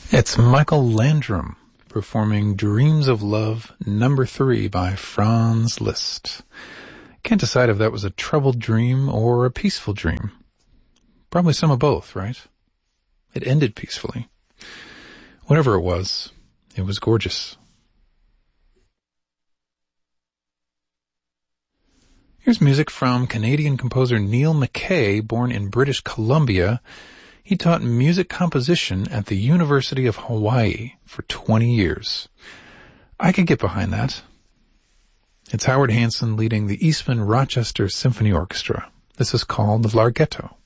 It's Michael Landrum performing Dreams of Love number 3 by Franz Liszt. Can't decide if that was a troubled dream or a peaceful dream. Probably some of both, right? It ended peacefully. Whatever it was gorgeous. Here's music from Canadian composer Neil Mackay, born in British Columbia. He taught music composition at the University of Hawaii for 20 years. I could get behind that. It's Howard Hanson leading the Eastman Rochester Symphony Orchestra. This is called Larghetto.